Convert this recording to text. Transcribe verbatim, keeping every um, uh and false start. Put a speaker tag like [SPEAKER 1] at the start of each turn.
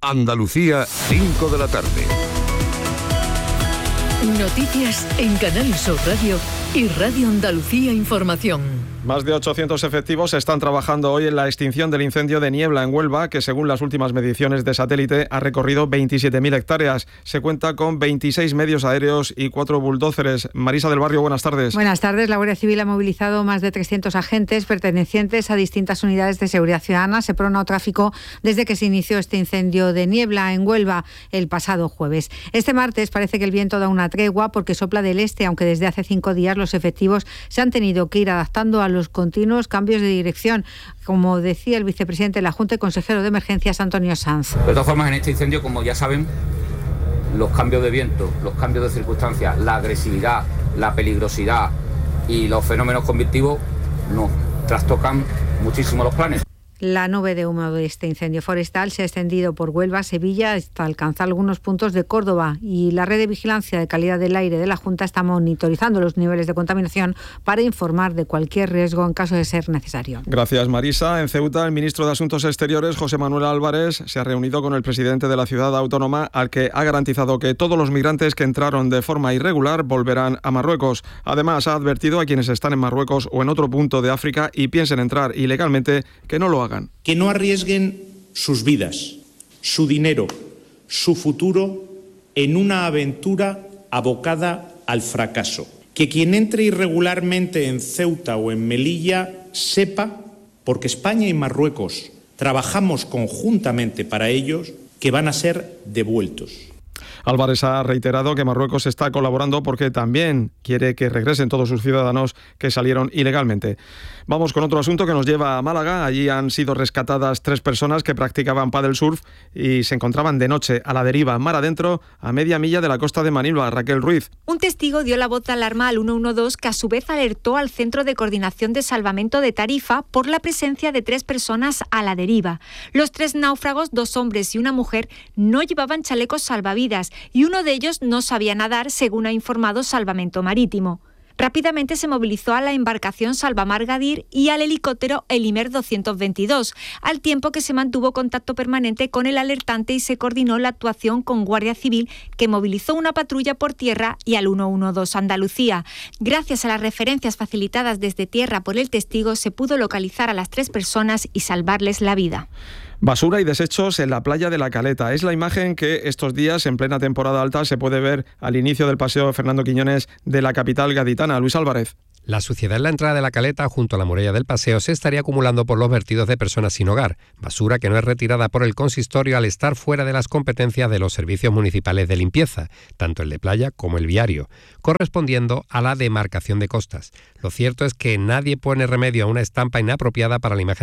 [SPEAKER 1] Andalucía, cinco de la tarde.
[SPEAKER 2] Noticias en Canal Sur Radio y Radio Andalucía Información.
[SPEAKER 3] Más de ochocientos efectivos están trabajando hoy en la extinción del incendio de Niebla en Huelva, que según las últimas mediciones de satélite ha recorrido veintisiete mil hectáreas. Se cuenta con veintiséis medios aéreos y cuatro bulldóceres. Marisa del Barrio, buenas tardes.
[SPEAKER 4] Buenas tardes. La Guardia Civil ha movilizado más de trescientos agentes pertenecientes a distintas unidades de seguridad ciudadana. Se prolongó tráfico desde que se inició este incendio de Niebla en Huelva el pasado jueves. Este martes parece que el viento da una tregua porque sopla del este, aunque desde hace cinco días los efectivos se han tenido que ir adaptando a los continuos cambios de dirección, como decía el vicepresidente de la Junta y consejero de Emergencias, Antonio Sanz.
[SPEAKER 5] De todas formas, en este incendio, como ya saben, los cambios de viento, los cambios de circunstancias, la agresividad, la peligrosidad y los fenómenos convectivos nos trastocan muchísimo los planes.
[SPEAKER 4] La nube de humo de este incendio forestal se ha extendido por Huelva, Sevilla, hasta alcanzar algunos puntos de Córdoba, y la red de vigilancia de calidad del aire de la Junta está monitorizando los niveles de contaminación para informar de cualquier riesgo en caso de ser necesario.
[SPEAKER 3] Gracias, Marisa. En Ceuta, el ministro de Asuntos Exteriores, José Manuel Álvarez, se ha reunido con el presidente de la ciudad autónoma, al que ha garantizado que todos los migrantes que entraron de forma irregular volverán a Marruecos. Además, ha advertido a quienes están en Marruecos o en otro punto de África y piensen entrar ilegalmente que no lo hagan.
[SPEAKER 6] Que no arriesguen sus vidas, su dinero, su futuro en una aventura abocada al fracaso. Que quien entre irregularmente en Ceuta o en Melilla sepa, porque España y Marruecos trabajamos conjuntamente para ellos, que van a ser devueltos.
[SPEAKER 3] Álvarez ha reiterado que Marruecos está colaborando porque también quiere que regresen todos sus ciudadanos que salieron ilegalmente. Vamos con otro asunto que nos lleva a Málaga. Allí han sido rescatadas tres personas que practicaban paddle surf y se encontraban de noche a la deriva mar adentro a media milla de la costa de Manilva. Raquel Ruiz.
[SPEAKER 7] Un testigo dio la voz de alarma al uno uno dos, que a su vez alertó al Centro de Coordinación de Salvamento de Tarifa por la presencia de tres personas a la deriva. Los tres náufragos, dos hombres y una mujer, no llevaban chalecos salvavidas y uno de ellos no sabía nadar, según ha informado Salvamento Marítimo. Rápidamente se movilizó a la embarcación Salvamar Gadir y al helicóptero Elimer doscientos veintidós, al tiempo que se mantuvo contacto permanente con el alertante y se coordinó la actuación con Guardia Civil, que movilizó una patrulla por tierra, y al uno uno dos Andalucía. Gracias a las referencias facilitadas desde tierra por el testigo, se pudo localizar a las tres personas y salvarles la vida.
[SPEAKER 3] Basura y desechos en la playa de La Caleta. Es la imagen que estos días, en plena temporada alta, se puede ver al inicio del paseo Fernando Quiñones de la capital gaditana. Luis Álvarez.
[SPEAKER 8] La suciedad en la entrada de La Caleta, junto a la muralla del paseo, se estaría acumulando por los vertidos de personas sin hogar. Basura que no es retirada por el consistorio al estar fuera de las competencias de los servicios municipales de limpieza, tanto el de playa como el viario, correspondiendo a la demarcación de costas. Lo cierto es que nadie pone remedio a una estampa inapropiada para la imagen